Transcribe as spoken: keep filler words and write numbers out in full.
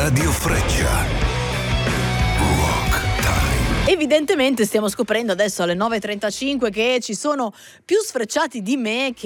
Radio Freccia. Rock Time. Evidentemente stiamo scoprendo adesso alle nove e trentacinque che ci sono più sfrecciati di me che